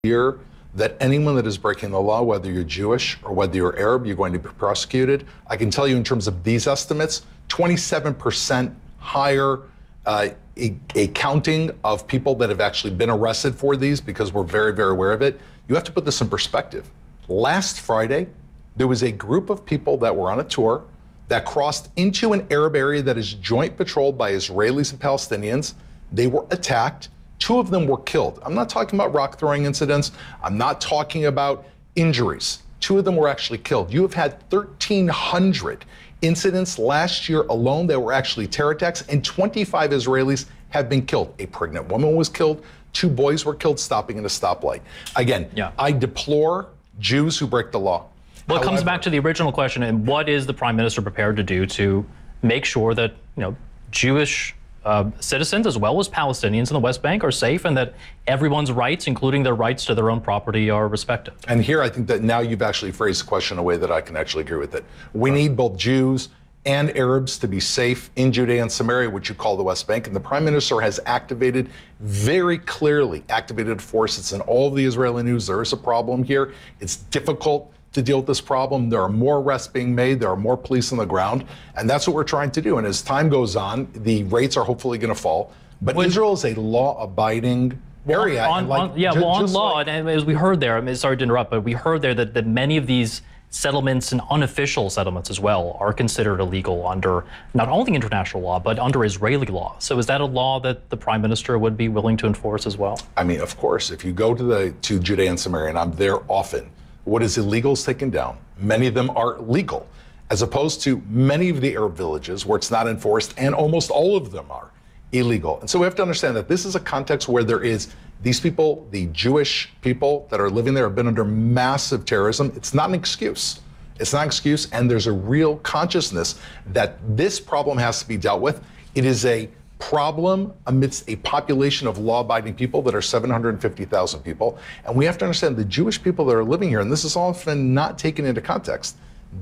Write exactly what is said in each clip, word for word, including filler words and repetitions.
clear that anyone that is breaking the law, whether you're Jewish or whether you're Arab, you're going to be prosecuted. I can tell you in terms of these estimates, twenty-seven percent higher uh, a, a counting of people that have actually been arrested for these, because we're very, very aware of it. You have to put this in perspective. Last Friday, there was a group of people that were on a tour that crossed into an Arab area that is joint patrolled by Israelis and Palestinians. They were attacked. Two of them were killed. I'm not talking about rock throwing incidents. I'm not talking about injuries. Two of them were actually killed. You have had thirteen hundred incidents last year alone that were actually terror attacks, and twenty-five Israelis have been killed. A pregnant woman was killed. Two boys were killed stopping at a stoplight. Again, yeah. I deplore Jews who break the law. Well, it comes back to the original question, and what is the Prime Minister prepared to do to make sure that, you know, Jewish uh, citizens as well as Palestinians in the West Bank are safe, and that everyone's rights, including their rights to their own property, are respected? And here I think that now you've actually phrased the question in a way that I can actually agree with it. We need both Jews and Arabs to be safe in Judea and Samaria, which you call the West Bank. And the Prime Minister has activated, very clearly activated force. It's in all of the Israeli news. There is a problem here. It's difficult to deal with this problem. There are more arrests being made. There are more police on the ground. And that's what we're trying to do. And as time goes on, the rates are hopefully going to fall. But when, Israel is a law-abiding area. On, like, on, yeah, ju- well, on law, like, and as we heard there, I mean, sorry to interrupt, but we heard there that, that many of these settlements and unofficial settlements as well are considered illegal under not only international law, but under Israeli law. So is that a law that the Prime Minister would be willing to enforce as well? I mean, of course, if you go to the to Judea and Samaria, and I'm there often, what is illegal is taken down. Many of them are legal, as opposed to many of the Arab villages where it's not enforced, and almost all of them are illegal. And so we have to understand that this is a context where there is these people, the Jewish people that are living there, have been under massive terrorism. It's not an excuse. It's not an excuse, and there's a real consciousness that this problem has to be dealt with. It is a problem amidst a population of law-abiding people that are seven hundred fifty thousand people. And we have to understand the Jewish people that are living here, and this is often not taken into context.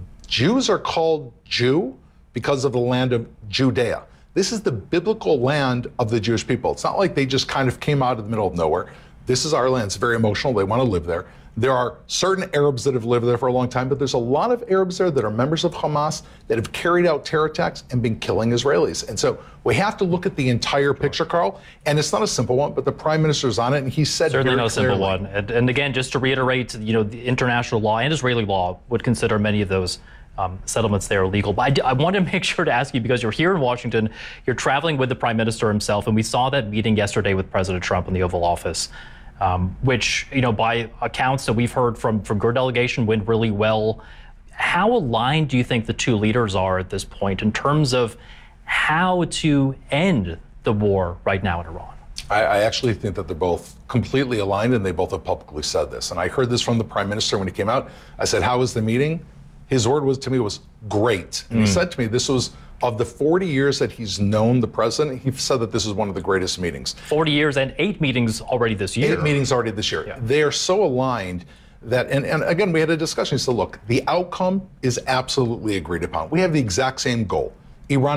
Jews are called Jew because of the land of Judea. This is the biblical land of the Jewish people. It's not like they just kind of came out of the middle of nowhere. This is our land. It's very emotional. They want to live there. There are certain Arabs that have lived there for a long time, but there's a lot of Arabs there that are members of Hamas that have carried out terror attacks and been killing Israelis. And so we have to look at the entire picture, Carl, and it's not a simple one, but the Prime Minister's on it, and he said certainly very no clearly, simple one. And, and again, just to reiterate, you know, the international law and Israeli law would consider many of those um, settlements there illegal. But I, d- I want to make sure to ask you, because you're here in Washington, you're traveling with the Prime Minister himself, and we saw that meeting yesterday with President Trump in the Oval Office. Um, which, you know, by accounts that we've heard from, from your delegation, went really well. How aligned do you think the two leaders are at this point in terms of how to end the war right now in Iran? I, I actually think that they're both completely aligned, and they both have publicly said this. And I heard this from the Prime Minister when he came out. I said, how was the meeting? His word was to me was great. And mm. he said to me, this was, of the forty years that he's known the president, he said that this is one of the greatest meetings. forty years and eight meetings already this year. Eight meetings already this year. Yeah. They are so aligned that, and, and again, we had a discussion. He said, look, the outcome is absolutely agreed upon. We have the exact same goal. Iran